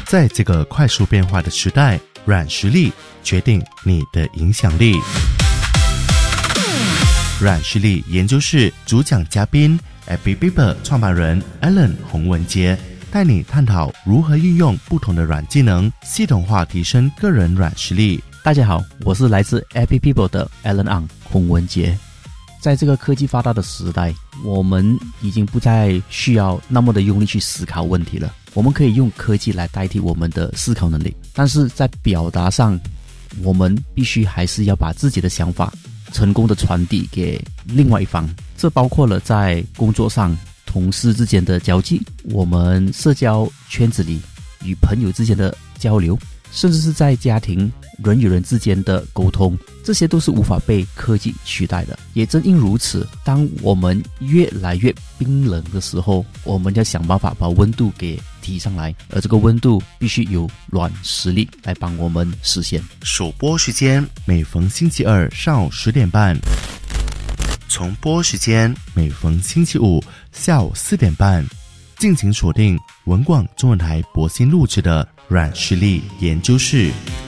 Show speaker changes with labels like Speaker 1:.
Speaker 1: 在这个快速变化的时代，软实力决定你的影响力。软实力研究室主讲嘉宾 AppyBibb 创办人 Alan 洪文杰，带你探讨如何运用不同的软技能，系统化提升个人软实力。
Speaker 2: 大家好，我是来自 AppyBibb 的 Alan 洪文杰。在这个科技发达的时代，我们已经不再需要那么的用力去思考问题了，我们可以用科技来代替我们的思考能力，但是在表达上，我们必须还是要把自己的想法成功的传递给另外一方。这包括了在工作上同事之间的交际，我们社交圈子里与朋友之间的交流，甚至是在家庭人与人之间的沟通，这些都是无法被科技取代的。也正因如此，当我们越来越冰冷的时候，我们要想办法把温度给提上来，而这个温度必须由软实力来帮我们实现。
Speaker 1: 首播时间每逢星期二上午10点半，重播时间每逢星期五下午4点半。敬请锁定文广中文台博新录制的软实力研究室。